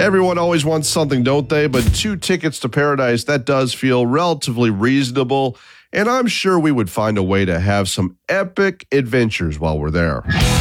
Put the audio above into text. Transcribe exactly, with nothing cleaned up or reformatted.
Everyone always wants something, don't they? But two tickets to paradise, that does feel relatively reasonable. And I'm sure we would find a way to have some epic adventures while we're there.